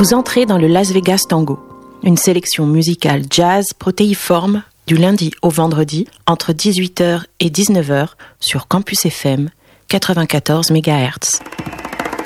Vous entrez dans le Las Vegas Tango, une sélection musicale jazz protéiforme du lundi au vendredi entre 18h et 19h sur Campus FM 94 MHz.